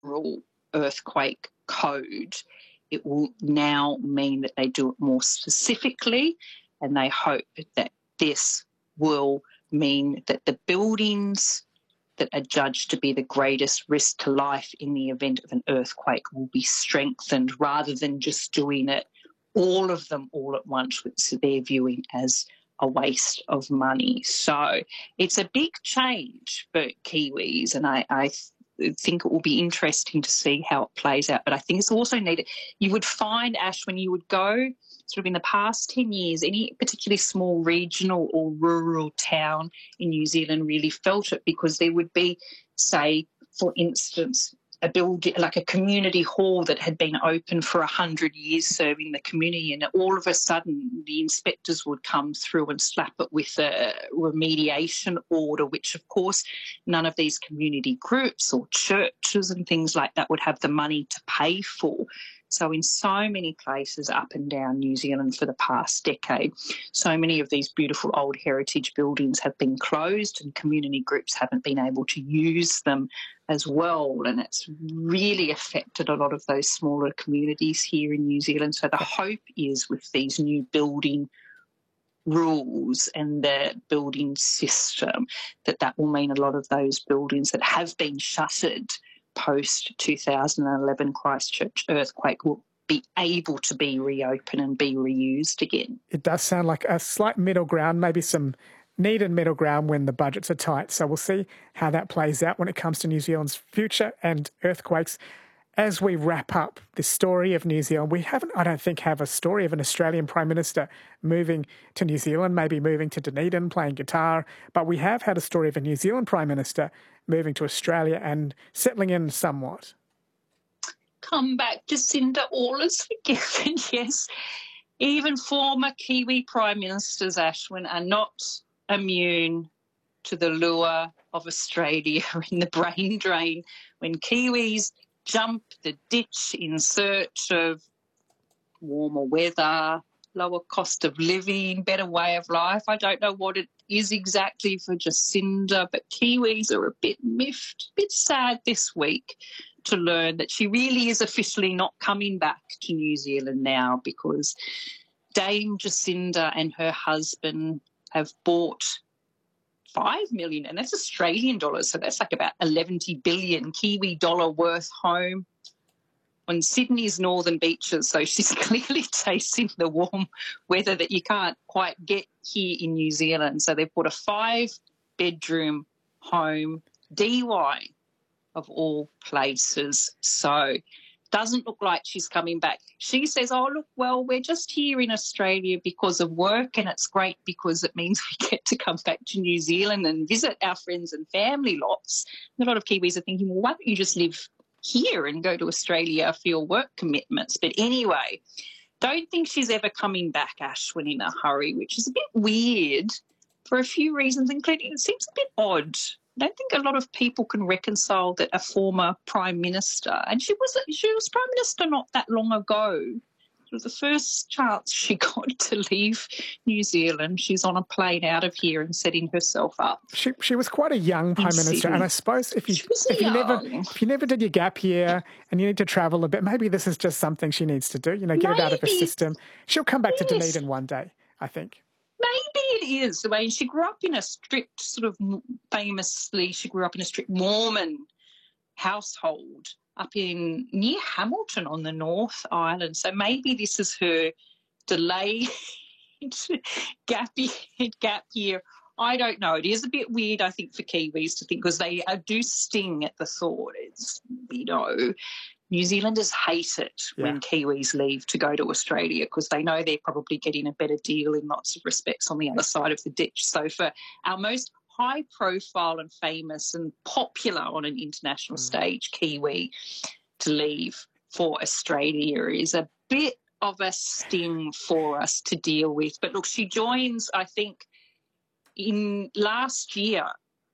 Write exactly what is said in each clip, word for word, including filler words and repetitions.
general earthquake code, it will now mean that they do it more specifically, and they hope that this will mean that the buildings that are judged to be the greatest risk to life in the event of an earthquake will be strengthened, rather than just doing it, all of them all at once, which they're viewing as a waste of money. So it's a big change for Kiwis, and I, I think it will be interesting to see how it plays out. But I think it's also needed. You would find, Ash, when you would go sort of in the past ten years, any particularly small regional or rural town in New Zealand really felt it, because there would be, say, for instance, a building like a community hall that had been open for a hundred years serving the community, and all of a sudden the inspectors would come through and slap it with a remediation order, which of course none of these community groups or churches and things like that would have the money to pay for. So in so many places up and down New Zealand for the past decade, so many of these beautiful old heritage buildings have been closed and community groups haven't been able to use them as well. And it's really affected a lot of those smaller communities here in New Zealand. So the hope is with these new building rules and the building system that that will mean a lot of those buildings that have been shuttered post two thousand eleven Christchurch earthquake will be able to be reopened and be reused again. It does sound like a slight middle ground, maybe some needed middle ground when the budgets are tight. So we'll see how that plays out when it comes to New Zealand's future and earthquakes. As we wrap up this story of New Zealand, we haven't, I don't think, have a story of an Australian Prime Minister moving to New Zealand, maybe moving to Dunedin, playing guitar, but we have had a story of a New Zealand Prime Minister moving to Australia and settling in somewhat. Come back, Jacinda, all is forgiven, yes. Even former Kiwi Prime Ministers, Ashwin, are not immune to the lure of Australia in the brain drain when Kiwis jump the ditch in search of warmer weather, lower cost of living, better way of life. I don't know what it is exactly for Jacinda, but Kiwis are a bit miffed, a bit sad this week to learn that she really is officially not coming back to New Zealand now, because Dame Jacinda and her husband have bought five million, and that's Australian dollars, so that's like about eleven billion Kiwi dollar worth home on Sydney's northern beaches. So she's clearly chasing the warm weather that you can't quite get here in New Zealand. So they've bought a five-bedroom home, D Y of all places. So doesn't look like she's coming back. She says, oh, look, well, we're just here in Australia because of work, and it's great because it means we get to come back to New Zealand and visit our friends and family lots. And a lot of Kiwis are thinking, well, why don't you just live here and go to Australia for your work commitments? But anyway, don't think she's ever coming back, Ashwin, in a hurry, which is a bit weird for a few reasons, including it seems a bit odd. I don't think a lot of people can reconcile that a former Prime Minister, and she was she was Prime Minister not that long ago. It was the first chance she got to leave New Zealand. She's on a plane out of here and setting herself up. She she was quite a young Prime Minister, Sydney. And I suppose if you if you never if you never did your gap year and you need to travel a bit, maybe this is just something she needs to do. You know, get maybe. It out of her system. She'll come back yes. to Dunedin one day, I think. Maybe it is. I mean, she grew up in a strict sort of, famously, she grew up in a strict Mormon household up in near Hamilton on the North Island. So maybe this is her delayed gap year, gap year. I don't know. It is a bit weird, I think, for Kiwis to think, because they uh, do sting at the thought. It's, you know, New Zealanders hate it yeah. when Kiwis leave to go to Australia, because they know they're probably getting a better deal in lots of respects on the other side of the ditch. So for our most high profile and famous and popular on an international mm. stage Kiwi to leave for Australia is a bit of a sting for us to deal with. But look, she joins, I think, in last year,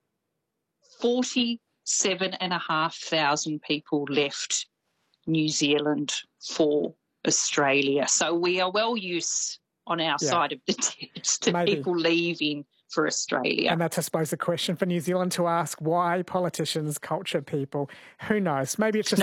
forty-seven and a half thousand people left New Zealand for Australia. So we are well used on our yeah. side of the ditch to Maybe. people leaving for Australia. And that's, I suppose, the question for New Zealand to ask: why politicians, culture people, who knows? Maybe it's just